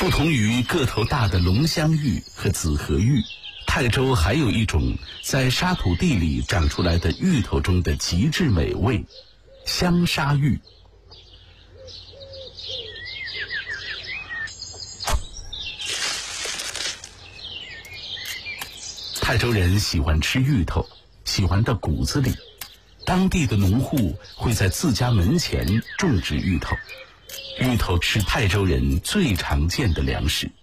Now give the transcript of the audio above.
不同于个头大的龙香芋和紫河芋，泰州还有一种在沙土地里长出来的芋头中的极致美味——香沙芋。泰州人喜欢吃芋头，喜欢到骨子里。当地的农户会在自家门前种植芋头，芋头是泰州人最常见的粮食。